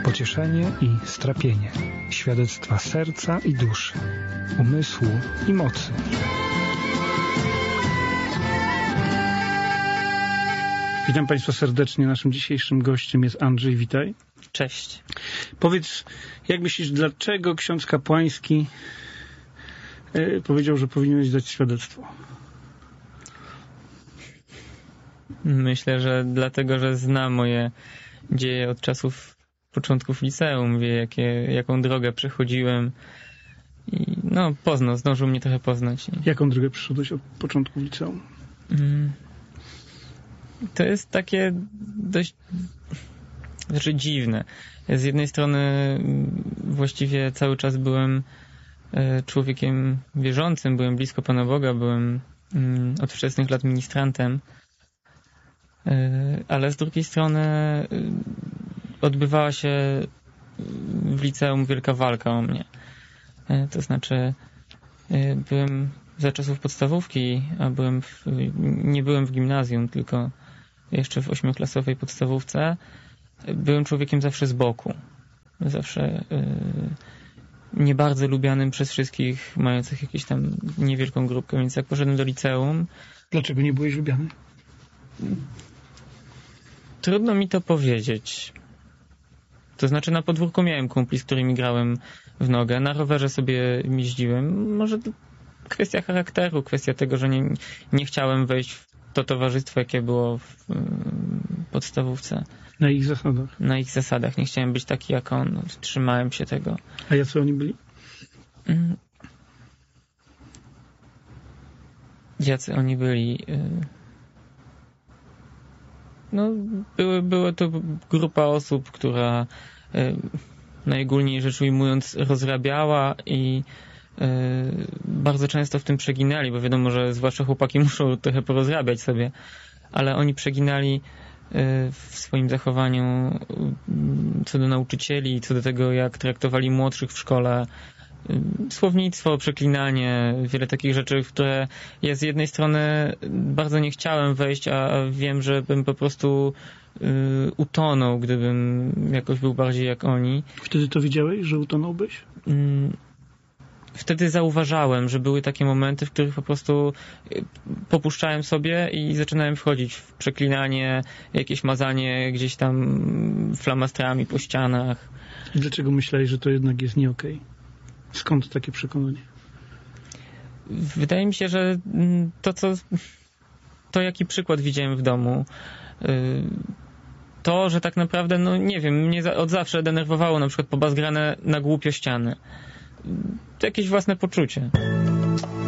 Pocieszenie i strapienie, świadectwa serca i duszy, umysłu i mocy. Witam Państwa serdecznie. Naszym dzisiejszym gościem jest Andrzej. Witaj. Cześć. Powiedz, jak myślisz, dlaczego ksiądz kapłański powiedział, że powinieneś dać świadectwo? Myślę, że dlatego, że zna moje dzieje od czasów początków liceum, wie jaką drogę przechodziłem i zdążył mnie trochę poznać. Jaką drogę przeszedłeś od początku liceum? To jest takie dość dziwne. Z jednej strony właściwie cały czas byłem człowiekiem wierzącym, byłem blisko Pana Boga, byłem od wczesnych lat ministrantem, ale z drugiej strony odbywała się w liceum wielka walka o mnie. To znaczy byłem za czasów podstawówki, a nie byłem w gimnazjum, tylko jeszcze w 8-klasowej podstawówce. Byłem człowiekiem zawsze z boku. Zawsze nie bardzo lubianym przez wszystkich, mających jakąś tam niewielką grupkę. Więc jak poszedłem do liceum... Dlaczego nie byłeś lubiany? Trudno mi to powiedzieć. To znaczy na podwórku miałem kumpli, z którymi grałem w nogę. Na rowerze sobie jeździłem. Może kwestia charakteru, kwestia tego, że nie chciałem wejść w to towarzystwo, jakie było w podstawówce. Na ich zasadach? Na ich zasadach. Nie chciałem być taki jak on. Trzymałem się tego. A jacy oni byli? Jacy oni byli? Była to grupa osób, która najogólniej rzecz ujmując rozrabiała i bardzo często w tym przeginali, bo wiadomo, że zwłaszcza chłopaki muszą trochę porozrabiać sobie, ale oni przeginali w swoim zachowaniu co do nauczycieli, co do tego, jak traktowali młodszych w szkole. Słownictwo, przeklinanie, wiele takich rzeczy, w które ja z jednej strony bardzo nie chciałem wejść, a wiem, że bym po prostu utonął, gdybym jakoś był bardziej jak oni. Wtedy to widziałeś, że utonąłbyś? Wtedy zauważałem, że były takie momenty, w których po prostu popuszczałem sobie i zaczynałem wchodzić w przeklinanie, jakieś mazanie gdzieś tam flamastrami po ścianach. I dlaczego myślałeś, że to jednak jest nie okej? Skąd takie przekonanie? Wydaje mi się, że to jaki przykład widziałem w domu, to, że tak naprawdę, nie wiem, mnie od zawsze denerwowało na przykład pobazgrane na głupio ściany. To jakieś własne poczucie.